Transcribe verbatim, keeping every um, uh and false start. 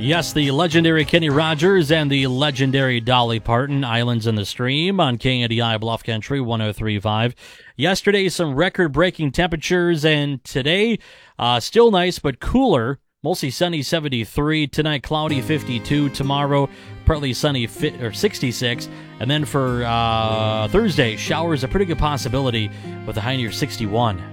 Yes, the legendary Kenny Rogers and the legendary Dolly Parton, Islands in the Stream on K N D I Bluff Country one oh three point five. Yesterday, some record-breaking temperatures, and today, uh, still nice but cooler. Mostly sunny, seventy-three. Tonight, cloudy, fifty-two. Tomorrow, partly sunny, or sixty-six. And then for uh, Thursday, showers a pretty good possibility with a high near sixty-one.